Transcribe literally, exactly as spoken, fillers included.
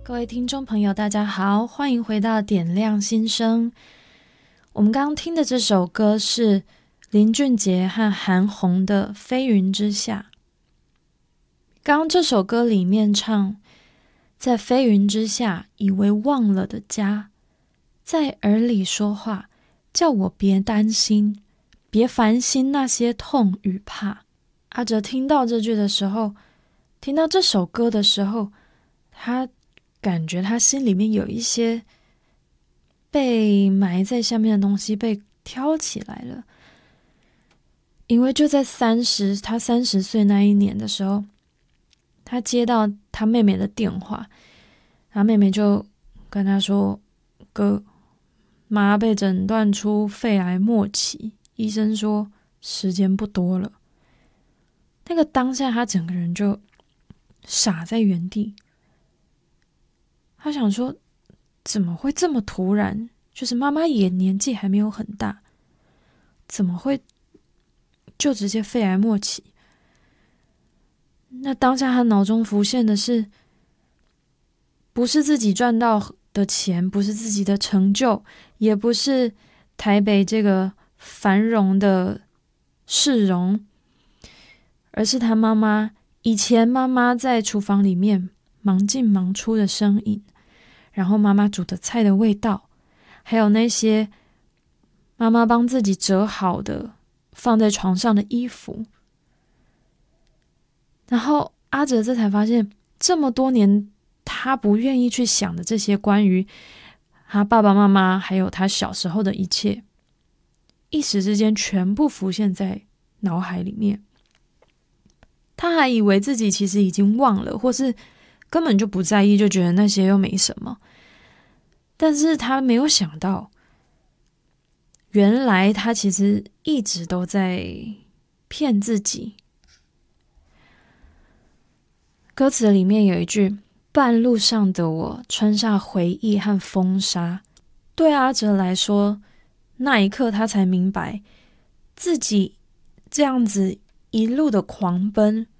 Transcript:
各位听众朋友大家好，欢迎回到点亮心声。我们刚刚听的这首歌是林俊杰和韩红的《飞云之下》。刚刚这首歌里面唱，在飞云之下以为忘了的家，在耳里说话，叫我别担心，别烦心那些痛与怕。阿哲听到这句的时候，听到这首歌的时候，他感觉他心里面有一些被埋在下面的东西被挑起来了。因为就在三十他三十岁那一年的时候，他接到他妹妹的电话，他妹妹就跟他说，哥，妈被诊断出肺癌末期，医生说时间不多了。那个当下他整个人就傻在原地，他想说怎么会这么突然，就是妈妈也年纪还没有很大，怎么会就直接肺癌末期。那当下他脑中浮现的是，不是自己赚到的钱，不是自己的成就，也不是台北这个繁荣的市容，而是他妈妈以前妈妈在厨房里面忙进忙出的身影，然后妈妈煮的菜的味道，还有那些妈妈帮自己折好的放在床上的衣服。然后阿哲这才发现，这么多年他不愿意去想的这些关于他爸爸妈妈还有他小时候的一切，一时之间全部浮现在脑海里面。他还以为自己其实已经忘了，或是根本就不在意，就觉得那些又没什么。但是他没有想到，原来他其实一直都在骗自己。歌词里面有一句，半路上的我穿上回忆和风沙。对阿哲来说，那一刻他才明白，自己这样子一路的狂奔，